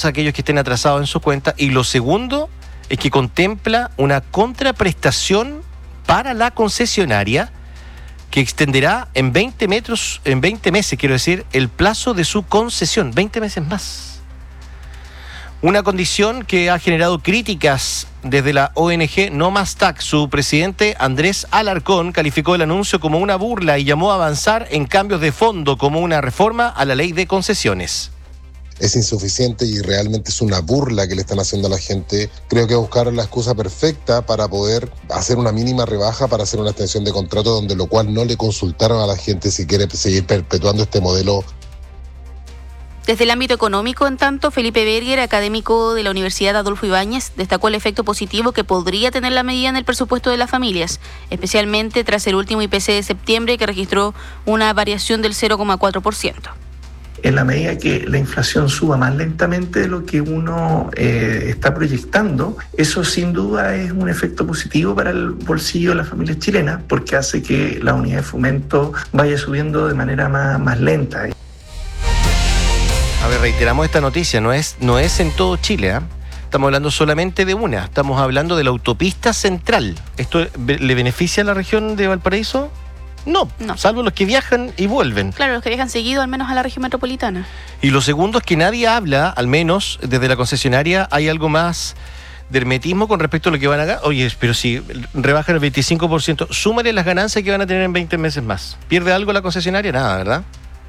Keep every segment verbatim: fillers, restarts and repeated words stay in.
todos aquellos que estén atrasados en sus cuentas. Y lo segundo es que contempla una contraprestación para la concesionaria que extenderá en veinte metros, en veinte meses, quiero decir, el plazo de su concesión, veinte meses más. Una condición que ha generado críticas desde la O N G No Más T A C. Su presidente, Andrés Alarcón, calificó el anuncio como una burla y llamó a avanzar en cambios de fondo como una reforma a la ley de concesiones. Es insuficiente y realmente es una burla que le están haciendo a la gente. Creo que buscaron la excusa perfecta para poder hacer una mínima rebaja para hacer una extensión de contrato, donde lo cual no le consultaron a la gente si quiere seguir perpetuando este modelo. Desde el ámbito económico, en tanto, Felipe Berger, académico de la Universidad Adolfo Ibáñez, destacó el efecto positivo que podría tener la medida en el presupuesto de las familias, especialmente tras el último I P C de septiembre, que registró una variación del cero coma cuatro por ciento. En la medida que la inflación suba más lentamente de lo que uno eh, está proyectando, eso sin duda es un efecto positivo para el bolsillo de las familias chilenas, porque hace que la unidad de fomento vaya subiendo de manera más, más lenta. A ver, reiteramos esta noticia, no es, no es en todo Chile, ¿eh? Estamos hablando solamente de una, estamos hablando de la autopista central. ¿Esto le beneficia a la región de Valparaíso? No, no, salvo los que viajan y vuelven. Claro, los que viajan seguido, al menos a la región metropolitana. Y lo segundo es que nadie habla, al menos desde la concesionaria, hay algo más de hermetismo con respecto a lo que van a ganar. Oye, pero si rebajan el veinticinco por ciento, súmale las ganancias que van a tener en veinte meses más. ¿Pierde algo la concesionaria? Nada, ¿verdad?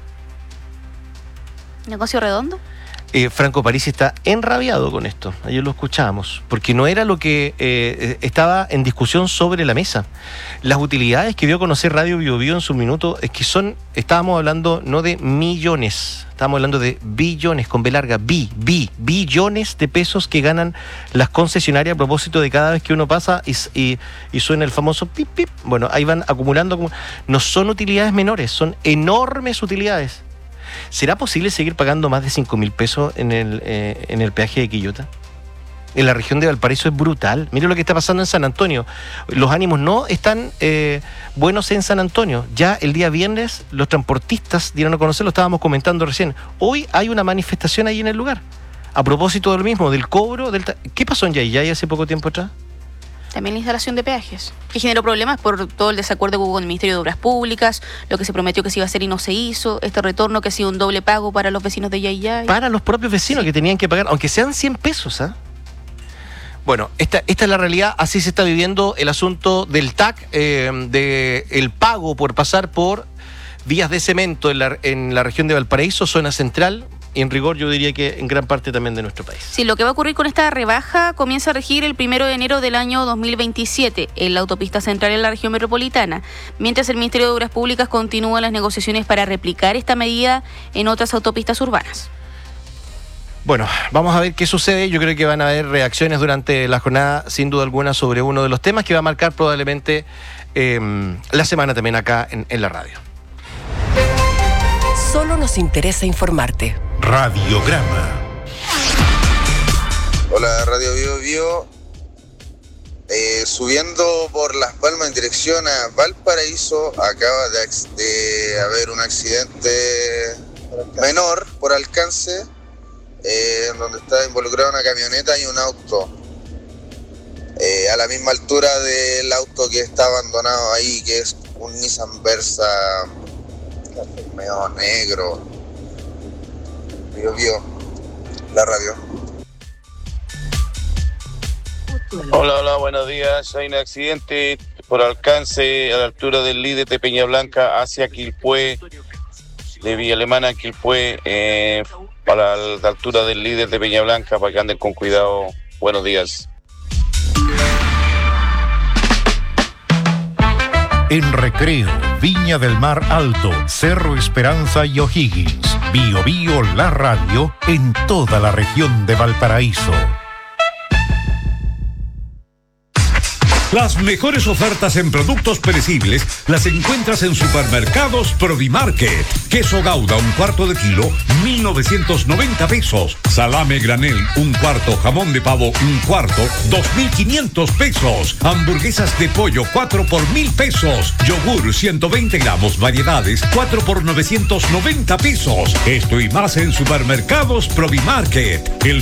¿Negocio redondo? Eh, Franco Parisi está enrabiado con esto. Ayer lo escuchábamos, porque no era lo que eh, estaba en discusión sobre la mesa. Las utilidades que dio a conocer Radio Bio Bio en su minuto es que son, estábamos hablando no de millones, estábamos hablando de billones, con B larga, bi, bi, billones de pesos que ganan las concesionarias a propósito de cada vez que uno pasa y, y, y suena el famoso pip, pip. Bueno, ahí van acumulando. No son utilidades menores, son enormes utilidades. ¿Será posible seguir pagando más de cinco mil pesos en el, eh, en el peaje de Quillota? En la región de Valparaíso es brutal. Mire lo que está pasando en San Antonio. Los ánimos no están eh, buenos en San Antonio. Ya el día viernes los transportistas dieron a conocer, lo estábamos comentando recién. Hoy hay una manifestación ahí en el lugar. A propósito de lo mismo, del cobro. Del ta- ¿Qué pasó en Yayay hace poco tiempo atrás? También la instalación de peajes, que generó problemas por todo el desacuerdo que hubo con el Ministerio de Obras Públicas, lo que se prometió que se iba a hacer y no se hizo, este retorno que ha sido un doble pago para los vecinos de Yayay. Para los propios vecinos, sí, que tenían que pagar, aunque sean cien pesos, ¿ah? ¿eh? Bueno, esta, esta es la realidad, así se está viviendo el asunto del T A C, eh, de el pago por pasar por vías de cemento en la, en la región de Valparaíso, zona central. Y en rigor yo diría que en gran parte también de nuestro país. Sí, lo que va a ocurrir con esta rebaja comienza a regir el primero de enero del año dos mil veintisiete en la autopista central en la región metropolitana, mientras el Ministerio de Obras Públicas continúa las negociaciones para replicar esta medida en otras autopistas urbanas. Bueno, vamos a ver qué sucede. Yo creo que van a haber reacciones durante la jornada, sin duda alguna, sobre uno de los temas que va a marcar probablemente eh, la semana también acá en, en la radio. Solo nos interesa informarte. Radiograma. Hola, Radio Bio Bio. Eh, subiendo por Las Palmas en dirección a Valparaíso, acaba de, de haber un accidente menor por alcance, eh, donde está involucrada una camioneta y un auto. Eh, a la misma altura del auto que está abandonado ahí, que es un Nissan Versa medio negro. Bio Bio, la radio. Hola, hola, buenos días. Hay un accidente por alcance a la altura del líder de Peña Blanca hacia Quilpué, de Villa Alemana a Quilpué, eh, para la altura del líder de Peña Blanca, para que anden con cuidado. Buenos días. En Recreo, Viña del Mar Alto, Cerro Esperanza y O'Higgins. Bio Bio, la radio en toda la región de Valparaíso. Las mejores ofertas en productos perecibles las encuentras en Supermercados Provimarket. Queso Gouda, un cuarto de kilo, mil novecientos noventa pesos. Salame granel, un cuarto. Jamón de pavo, un cuarto, dos mil quinientos pesos. Hamburguesas de pollo, cuatro por mil pesos. Yogur, ciento veinte gramos, variedades, cuatro por novecientos noventa pesos. Esto y más en Supermercados Provimarket. El